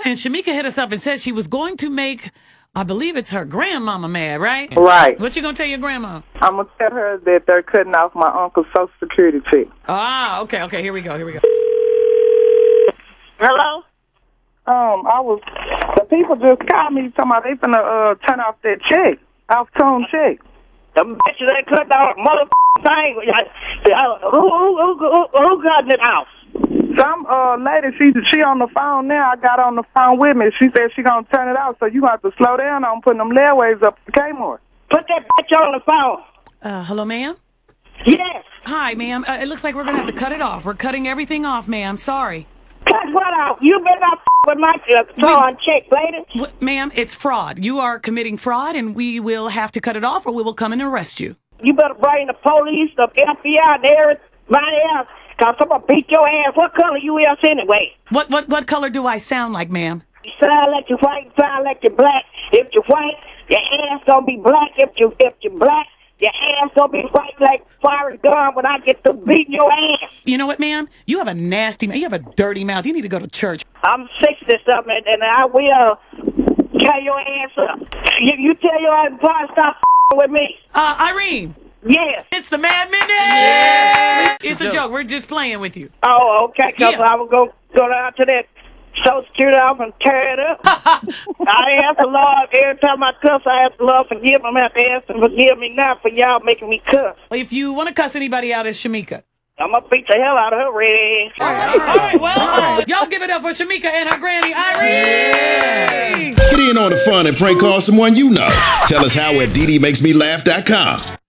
And Shamika hit us up and said she was going to make, I believe it's her grandmama mad, right? Right. What you gonna tell your grandma? I'm going to tell her that they're cutting off my uncle's Social Security check. Ah, okay, here we go. Hello? The people just called me talking about they finna turn off that check, off-tone check. The bitches that cut off motherfucking thing. Who got it off? Some lady, she on the phone now. I got on the phone with me. She said she gonna turn it off, so you have to slow down on putting them leadways up to Kmart. Put that bitch on the phone. Hello, ma'am? Yes. Hi, ma'am. It looks like we're gonna have to cut it off. We're cutting everything off, ma'am. Sorry. Cut what off? You better not with my on check, lady. Ma'am, it's fraud. You are committing fraud, and we will have to cut it off, or we will come and arrest you. You better bring the police, the FBI, and everybody else, because I'm going to beat your ass. What color you is anyway? What color do I sound like, ma'am? You sound like you're white, sound like you're black. If you're white, your ass going to be black. If you're black, your ass going to be white like Forrest Gump when I get to beating your ass. You know what, ma'am? You have a nasty mouth. You have a dirty mouth. You need to go to church. I'm 60-something, and I will carry your ass up. You tell your employer stop with me. Irene. Yes. It's the Mad Minute. Yeah. It's a joke. We're just playing with you. Oh, okay. Because I will go down to that Social Security office and tear it up. I ask the Lord every time I cuss. I ask the Lord forgive me. I'm going to have to ask him forgive me now for y'all making me cuss. If you want to cuss anybody out, it's Shamika. I'm going to beat the hell out of her red ass. All right. Well, y'all give it up for Shamika and her granny, Irene. Get in on the fun and prank call someone you know. Tell us how at DDMakesMeLaugh.com.